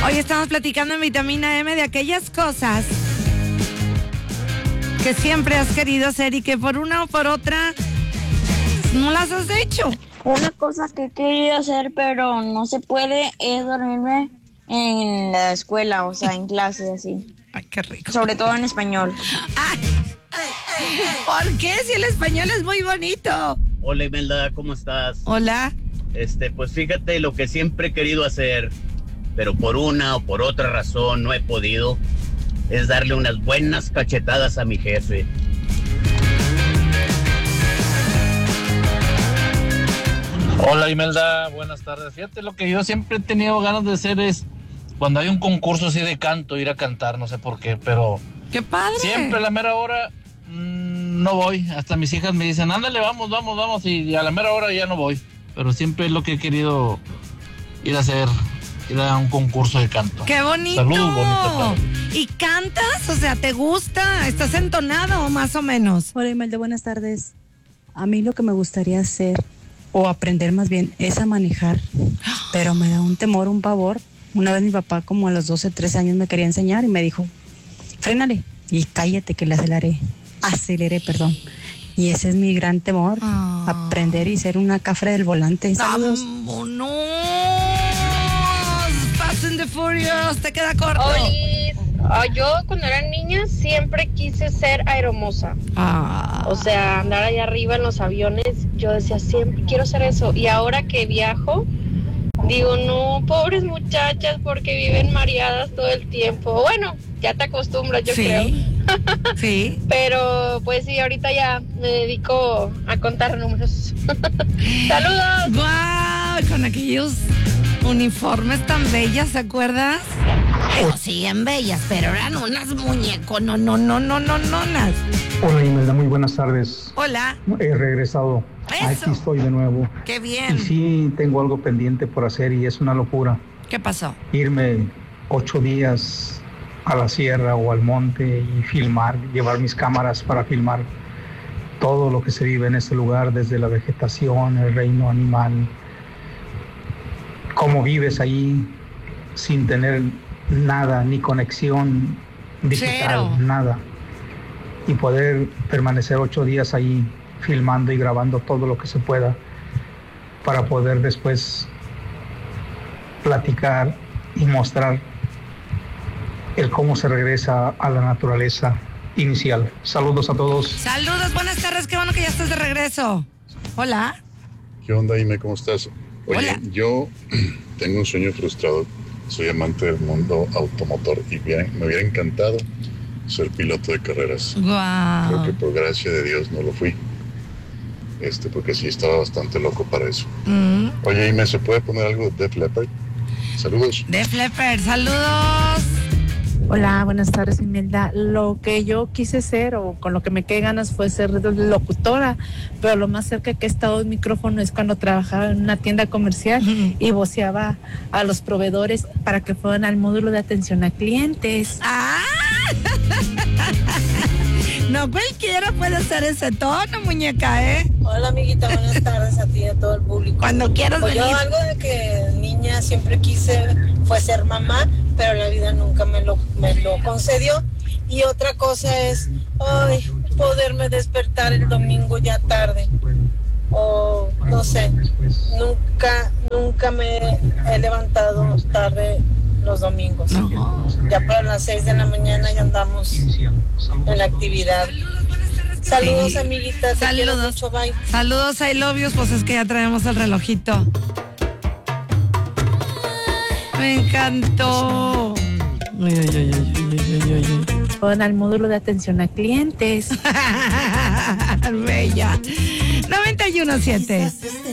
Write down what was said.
Hoy estamos platicando en Vitamina M de aquellas cosas que siempre has querido hacer y que por una o por otra no las has hecho. Una cosa que he querido hacer pero no se puede es dormirme en la escuela, o sea, en clase así. Ay, qué rico. Sobre todo en español. Ay, ¿por qué? Si el español es muy bonito. Hola Imelda, ¿cómo estás? Hola. Pues fíjate, lo que siempre he querido hacer, pero por una o por otra razón no he podido, es darle unas buenas cachetadas a mi jefe. Hola Imelda, buenas tardes. Fíjate, lo que yo siempre he tenido ganas de hacer es, cuando hay un concurso así de canto, ir a cantar, no sé por qué, pero ¡Qué padre! siempre a la mera hora no voy. Hasta mis hijas me dicen, ándale, vamos, y a la mera hora ya no voy. Pero siempre es lo que he querido ir a hacer, ir a un concurso de canto. ¡Qué bonito! Saludos, bonita tarde. ¿Y cantas? O sea, ¿te gusta? ¿Estás entonado más o menos? Hola Imelda, buenas tardes. A mí lo que me gustaría hacer, o aprender más bien, es a manejar, pero me da un temor, un pavor. Una vez mi papá, como a los 12, 13 años, me quería enseñar y me dijo, frénale y cállate que le aceleré, perdón. Y ese es mi gran temor, aprender y ser una cafre del volante. Saludos. ¡Vámonos! Fast and the Furious, te queda corto. Yo cuando era niña siempre quise ser aeromoza. O sea, andar allá arriba en los aviones. Yo decía, siempre quiero ser eso. Y ahora que viajo, digo, no, pobres muchachas, porque viven mareadas todo el tiempo. Bueno, ya te acostumbras, yo creo. Sí. Pero pues sí, ahorita ya me dedico a contar números. ¡Saludos! ¡Guau! Con aquellos uniformes tan bellas, ¿te acuerdas? Pero siguen bellas, pero eran unas muñecos, no. Hola Imelda, muy buenas tardes. Hola. He regresado. Eso. Aquí estoy de nuevo. ¡Qué bien! Y sí, tengo algo pendiente por hacer y es una locura. ¿Qué pasó? Irme 8 días a la sierra o al monte y filmar, llevar mis cámaras para filmar todo lo que se vive en este lugar, desde la vegetación, el reino animal, cómo vives ahí sin tener nada, ni conexión digital, Cero. nada. Y poder permanecer 8 días ahí filmando y grabando todo lo que se pueda para poder después platicar y mostrar el cómo se regresa a la naturaleza inicial. Saludos a todos. Saludos, buenas tardes, qué bueno que ya estás de regreso. Hola. ¿Qué onda, Ime? ¿Cómo estás? Oye, Hola. yo tengo un sueño frustrado. Soy amante del mundo automotor y me hubiera encantado ser piloto de carreras. Guau. Creo que por gracia de Dios no lo fui. Porque sí estaba bastante loco para eso. Oye, Ime, ¿se puede poner algo de Def Leppard? Saludos. Def Leppard, saludos. Hola, buenas tardes Imelda. Lo que yo quise ser, o con lo que me quedé ganas, fue ser locutora, pero lo más cerca que he estado del micrófono es cuando trabajaba en una tienda comercial y voceaba a los proveedores para que fueran al módulo de atención a clientes. ¡Ah! No cualquiera puede hacer ese tono, muñeca, ¿eh? Hola amiguita, buenas tardes a ti y a todo el público. Cuando quieras pues venir. Yo algo de que niña siempre quise fue ser mamá, pero la vida nunca me lo concedió. Y otra cosa es poderme despertar el domingo ya tarde. O no sé, nunca me he levantado tarde los domingos. Ya para las 6 de la mañana ya andamos en la actividad. Saludos, amiguitas. Te quiero mucho, bye. Saludos, I love yous, pues es que ya traemos el relojito. Me encantó. Fueron al módulo de atención a clientes. Bella. 91.7.